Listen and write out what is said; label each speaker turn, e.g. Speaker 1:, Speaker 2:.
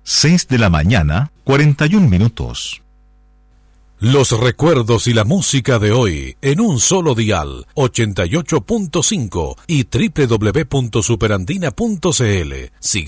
Speaker 1: 6 de la mañana, 41 minutos.
Speaker 2: Los recuerdos y la música de hoy en un solo dial, 88.5 y www.superandina.cl.